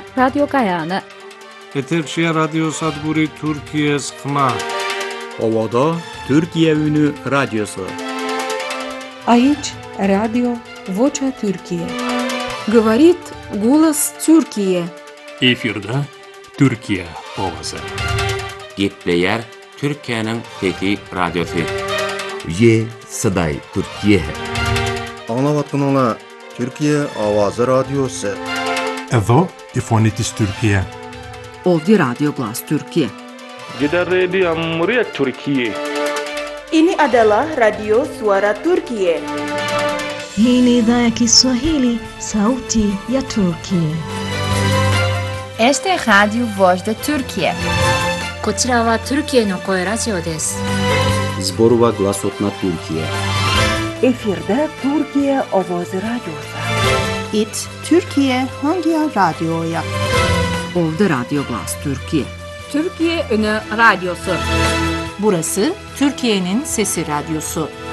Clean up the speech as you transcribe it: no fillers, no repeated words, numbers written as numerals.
Radyo Gayane. Eterşehir Radyo Sadburi Türkiye Sıkma. Ovada Türkiye Ünü Radyosu. Aici Radio Vocea Türkiye. Говорит голос Türkiye. Efirde Türkiye ovası. Gepleyer Türkiye'nin fethi radyosu. Ye Saday Türkiye. Anlavatkanlar Türkiye Avazı Radyosu. Evo İfonitis Türkiye. Ovdje Radio Glas Türkiye. Jeddah Radio Muryat Türkiye. Ini adalah Radio Suara Türkiye. Hii ni idhaa ya Kiswahili, Sauti ya Turkiye. Este es Radio Voz de Türkiye. こちらはトルキエの声ラジオです。 Zborova Glasotna Türkiye. Efirde Türkiye Avazı Radyosu. It Türkiye Hangi Radyo'ya? Ovdje Radio Glas Türkiye. Türkiye Ünü Radyosu. Burası Türkiye'nin Sesi Radyosu.